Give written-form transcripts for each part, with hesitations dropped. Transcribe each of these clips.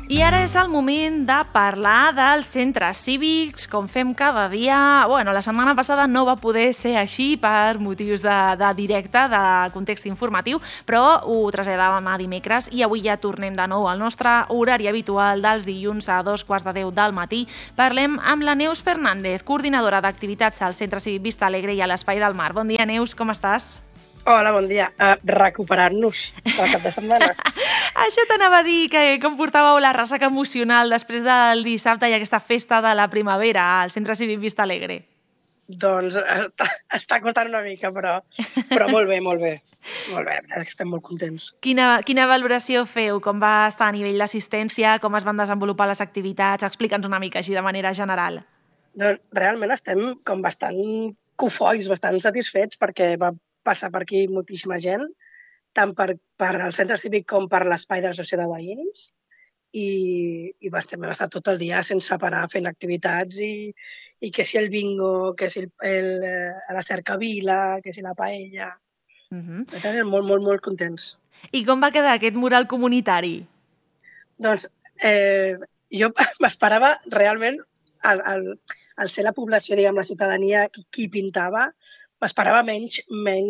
I ara és el moment de parlar dels centres cívics, com fem cada dia. Bueno, la setmana passada no va poder ser així per motius de directe, de context informatiu, però ho traslladàvem a dimecres i avui ja tornem de nou al nostre horari habitual dels dilluns a 2:15 del matí. Parlem amb la Neus Fernández, coordinadora d'activitats al Centre Cívic Vista Alegre i a l'Espai del Mar. Bon dia, Neus, com estàs? Hola, bon dia. Recuperant-nos del cap de setmana. Això t'anava a dir, que com portàveu la ressaca emocional després del dissabte i aquesta festa de la primavera al Centre Cívic Vista Alegre. Doncs està costant una mica, però molt bé, molt bé. Molt bé, la veritat és que estem molt contents. Quina valoració feu? Com va estar a nivell d'assistència? Com es van desenvolupar les activitats? Explica'ns una mica així de manera general. Doncs realment estem com bastant cofois, bastant satisfets, perquè va passar per aquí moltíssima gent, tant per al centre cívic com per l'espai de l'associació de veïns, i vam estar tot el dia sense parar fent activitats, i que si el bingo, que si la cercavila, que si la paella. Estem molt, molt, molt contents. I com va quedar aquest mural comunitari? Doncs jo m'esperava realment, al ser la població, diguem, la ciutadania, qui pintava, m'esperava menys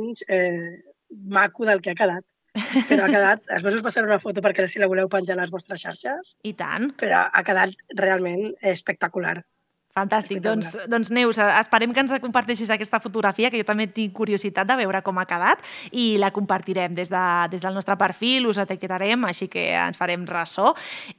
maco del que ha quedat. Però ha quedat, després us passaré una foto perquè si la voleu penjar a les vostres xarxes. I tant. Però ha quedat realment espectacular. Fantàstic. Doncs Neus, esperem que ens comparteixis aquesta fotografia, que jo també tinc curiositat de veure com ha quedat, i la compartirem des del nostre perfil, us etiquetarem, així que ens farem ressò.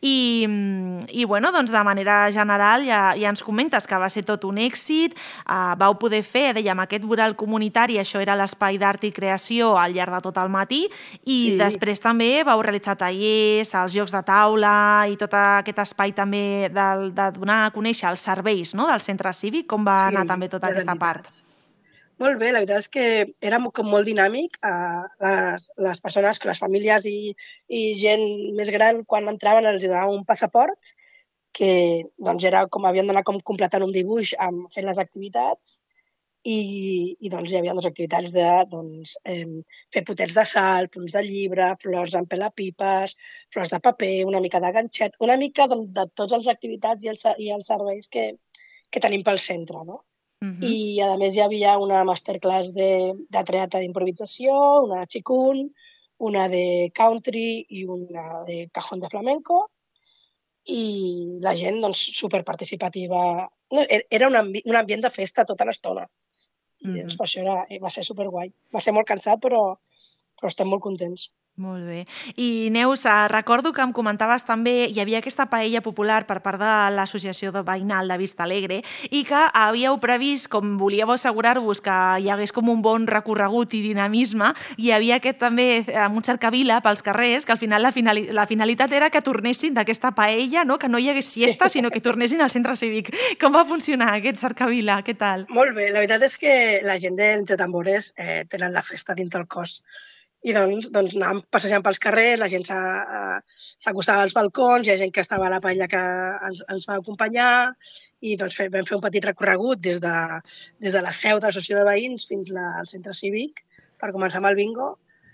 I bueno, doncs de manera general ja ens comentes que va ser tot un èxit, vau poder fer, dèiem, aquest mural comunitari, això era l'espai d'art i creació al llarg de tot el matí, i després també vau realitzar tallers, els jocs de taula i tot aquest espai també de donar a conèixer els serveis del centre cívic. Com va anar també tota aquesta part? Molt bé, la veritat és que era molt dinàmic. Les persones, les famílies i gent més gran, quan entraven els donaven un passaport, que doncs era com havien d'anar completant un dibuix fent les activitats, i doncs hi havia activitats de fer potets de sal, punts de llibre, flors amb pelapipes, flors de paper, una mica de ganxet, una mica de totes les activitats i els serveis que tenim pel centre, no? I, a més, hi havia una masterclass de teatre d'improvisació, una de xicun, una de country i una de cajón de flamenco, i la gent, doncs, superparticipativa. Era un ambient de festa tota l'estona. I per això va ser superguai. Va ser molt cansat, però estem molt contents. Molt bé. I Neus, recordo que em comentaves també, hi havia aquesta paella popular per part de l'associació veïnal de Vista Alegre i que havíeu previst, com volíeu assegurar-vos que hi hagués com un bon recorregut i dinamisme, hi havia aquest també un cercavila pels carrers, que al final la finalitat era que tornessin d'aquesta paella, no? Que no hi hagués siesta, sinó que tornessin al centre cívic. Com va funcionar aquest cercavila? Què tal? Molt bé. La veritat és que la gent d'Entre Tambores tenen la festa dins del cos. I doncs anàvem passejant pels carrers, la gent s'acostava als balcons, hi ha gent que estava a la paella que ens va acompanyar, i doncs vam fer un petit recorregut des de la seu de l'associació de veïns fins al centre cívic per començar amb el bingo,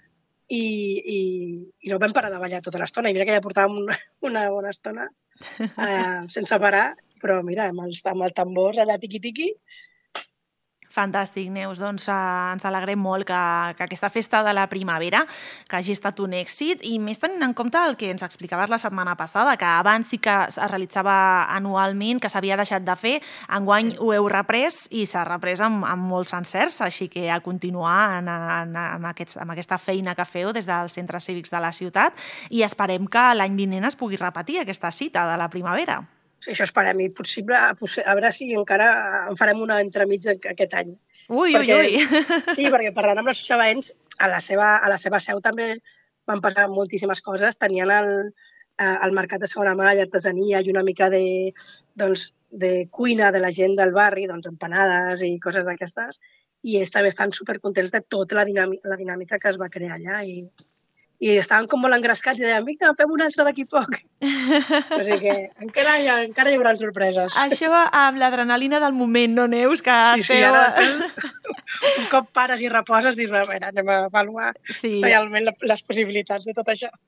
i no vam parar de ballar tota l'estona, i mira que ja portàvem una bona estona sense parar, però mira, amb els tambors allà tiqui-tiqui. Fantàstic, Neus. Doncs ens alegrem molt que aquesta festa de la primavera que hagi estat un èxit, i més tenint en compte el que ens explicaves la setmana passada, que abans sí que es realitzava anualment, que s'havia deixat de fer. Enguany ho heu reprès i s'ha reprès amb molts encerts, així que a continuar amb aquesta feina que feu des dels centres cívics de la ciutat, i esperem que l'any vinent es pugui repetir aquesta cita de la primavera. Sí, això esperem, i possible, a veure si encara en farem una entremig aquest any. Ui. Sí, perquè parlant amb l'associació de veïns, a la seva seu també van passar moltíssimes coses. Tenien el mercat de segona mà i artesania i una mica de cuina de la gent del barri, empanades i coses d'aquestes, i ells també estan supercontents de tota la dinàmica que es va crear allà, i estaven com molt engrescats i deien, vinga, fem un altre d'aquí poc. O sigui que encara hi haurà sorpreses. Això amb l'adrenalina del moment, no, Neus? Sí, ara un cop pares i reposes, dius, a veure, anem a avaluar realment les possibilitats de tot això.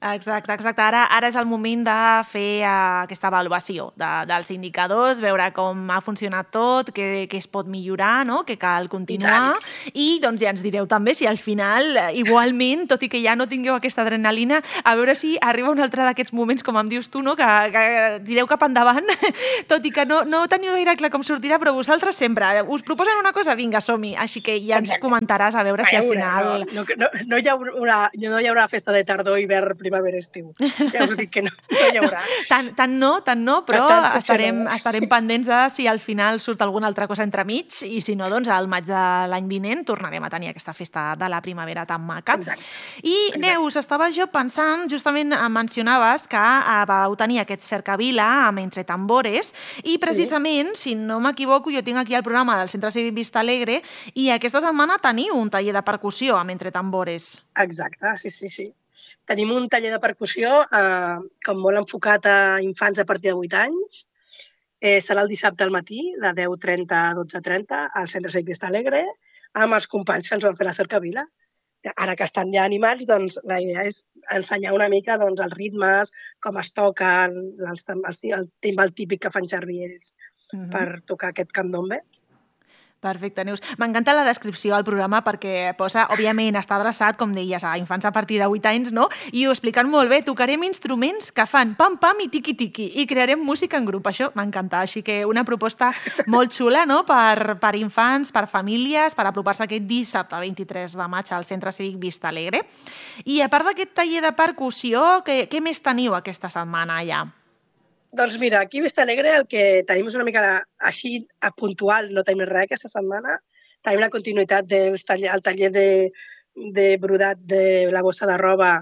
Exacte. Ara és el moment de fer aquesta avaluació dels indicadors, veure com ha funcionat tot, què es pot millorar, no? Què cal continuar, i doncs ja ens direu també si al final, igualment, tot i que ja no tingueu aquesta adrenalina, a veure si arriba un altre d'aquests moments, com em dius tu, no? que tireu cap endavant, tot i que no teniu gaire clar com sortirà, però vosaltres sempre us proposen una cosa, vinga, som-hi. Així que ja ens comentaràs a veure si al final... No hi haurà festa de tardor, hivern, primavera, estiu. Ja us ho dic que no hi haurà. Tant no, però estarem pendents de si al final surt alguna altra cosa entremig, i si no, doncs al maig de l'any vinent tornarem a tenir aquesta festa de la primavera tan maca. Exacte. I Neus, estava jo pensant, justament mencionaves que vau tenir aquest cercavila amb Entre Tambores, i precisament, si no m'equivoco, jo tinc aquí el programa del Centre Cívic Vista Alegre, i aquesta setmana teniu un taller de percussió amb Entre Tambores. Exacte, sí. Tenim un taller de percussió com molt enfocat a infants a partir de 8 anys. Serà el dissabte al matí, de 10:30 a 12:30, al Centre Cívic Vista Alegre, amb els companys que ens van fer la cercavila. Ara que estan ja animats, doncs, la idea és ensenyar una mica els ritmes, com es toquen, el timbal típic que fan servir ells per tocar aquest candombe. Perfecte, Neus. M'encanta la descripció al programa perquè posa, òbviament, està adreçat, com deies, a infants a partir de 8 anys, no? I ho expliquen molt bé. Tocarem instruments que fan pam-pam i tiqui-tiqui i crearem música en grup. Això m'encanta. Així que una proposta molt xula, no?, per infants, per famílies, per apropar-se aquest dissabte 23 de maig al Centre Cívic Vista Alegre. I a part d'aquest taller de percussió, què més teniu aquesta setmana allà? Doncs mira, aquí a Vista Alegre el que tenim és una mica així puntual, no tenim res aquesta setmana. Tenim la continuïtat del taller de brodat de la bossa de roba.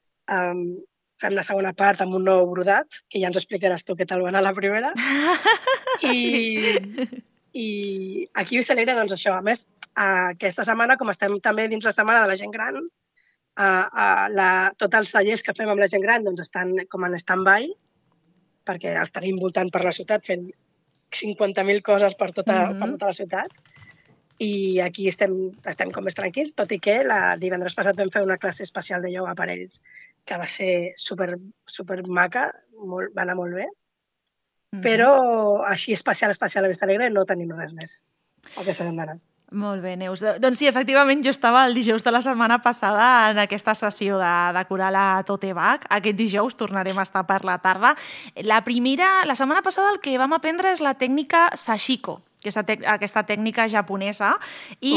Fem la segona part amb un nou brodat, que ja ens explicaràs tu què tal va anar la primera. I aquí a Vista Alegre, doncs això, a més, aquesta setmana, com estem també dins la setmana de la gent gran, tots els tallers que fem amb la gent gran doncs estan com en stand-by, perquè els tenim voltant per la ciutat fent 50.000 coses per tota la ciutat, i aquí estem com més tranquils, tot i que divendres passat vam fer una classe especial de ioga per ells, que va ser super maca, va anar molt bé, però així especial a Vista Alegre no tenim res més aquesta setmana. Molt bé, Neus. Doncs sí, efectivament, jo estava el dijous de la setmana passada en aquesta sessió de coral a Tote Bag. Aquest dijous tornarem a estar per la tarda. La setmana passada el que vam aprendre és la tècnica Sashiko, que és aquesta tècnica japonesa, i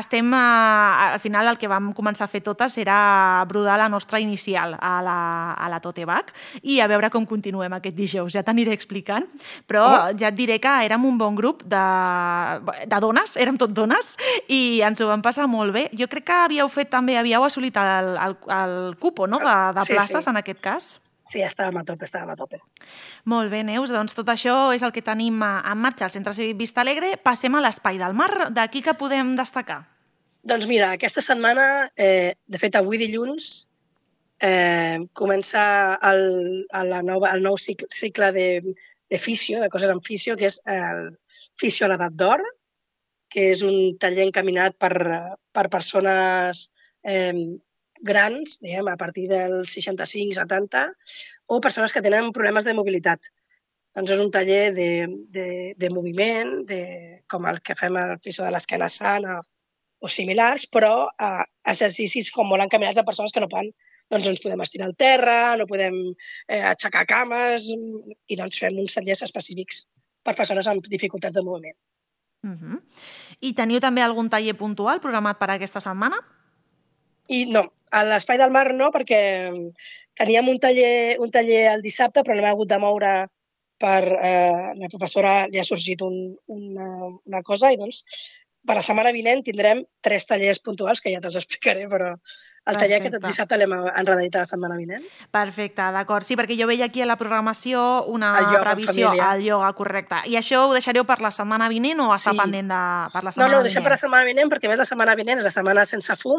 al final el que vam començar a fer totes era brodar la nostra inicial a la Tote Bag, i a veure com continuem aquest dijous. Ja t'aniré explicant, però ja et diré que érem un bon grup de dones, érem tot dones, i ens ho vam passar molt bé. Jo crec que havíeu assolit el cupo, no?, de places, en aquest cas. Sí, estàvem a tope. Molt bé, Neus, doncs tot això és el que tenim en marxa al Centre Cívic Vista Alegre. Passem a l'Espai del Mar. D'aquí que podem destacar? Doncs mira, aquesta setmana, de fet avui dilluns, comença el nou cicle de fisio, de coses en fisio, que és el fisio a l'edat d'or, que és un taller encaminat per persones grans, diguem, a partir dels 65-70, o persones que tenen problemes de mobilitat. Doncs és un taller de moviment, com el que fem al fisio de l'esquena sana o similars, però exercicis com molt encaminats a persones que no poden, doncs ens podem estirar al terra, no podem aixecar cames, i doncs fem uns tallers específics per persones amb dificultats de moviment. I teniu també algun taller puntual programat per aquesta setmana? I no, a l'Espai del Mar no, perquè teníem un taller el dissabte, però l'hem hagut de moure per la professora, li ha sorgit una cosa, i doncs per la setmana vinent tindrem 3 tallers puntuals, que ja te'ls explicaré, però el taller aquest dissabte l'hem enredit a la setmana vinent. Perfecte, d'acord. Sí, perquè jo veia aquí a la programació una previsió al ioga, correcte. I això ho deixareu per la setmana vinent o està pendent per la setmana vinent? No, ho deixem per la setmana vinent, perquè a més la setmana vinent és la setmana sense fum,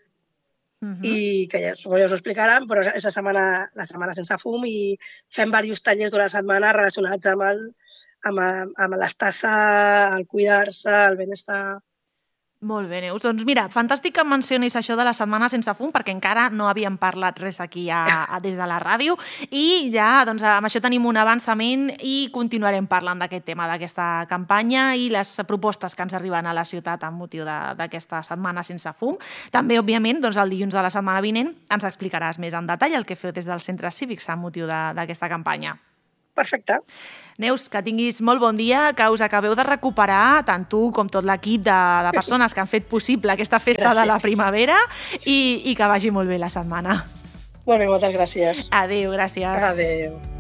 i que ja us ho explicaran, però és la setmana sense fum, i fem diversos tallers durant la setmana relacionats amb l'estassa, el cuidar-se, el benestar. Molt bé, Neus. Doncs mira, fantàstic que em mencionis això de la setmana sense fum, perquè encara no havíem parlat res aquí des de la ràdio, i ja doncs, amb això tenim un avançament i continuarem parlant d'aquest tema, d'aquesta campanya i les propostes que ens arriben a la ciutat amb motiu d'aquesta setmana sense fum. També, òbviament, doncs, el dilluns de la setmana vinent ens explicaràs més en detall el que feu des dels centres cívics amb motiu d'aquesta campanya. Perfecte. Neus, que tinguis molt bon dia, que us acabeu de recuperar, tant tu com tot l'equip de persones que han fet possible aquesta festa de la primavera i que vagi molt bé la setmana. Molt bé, moltes gràcies. Adéu, gràcies. Adéu.